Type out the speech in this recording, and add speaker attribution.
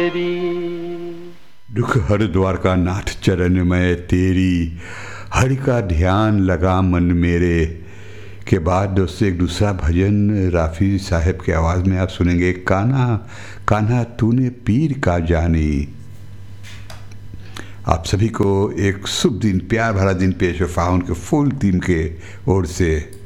Speaker 1: मेरी।
Speaker 2: दुख हर द्वारका नाथ चरण में तेरी, हरि का ध्यान लगा मन मेरे। के बाद दोस्तों एक दूसरा भजन राफ़ी साहब की आवाज़ में आप सुनेंगे, कान्हा कान्हा तूने पीर का जानी। आप सभी को एक शुभ दिन, प्यार भरा दिन पेश हो फाउन के फुल टीम के ओर से।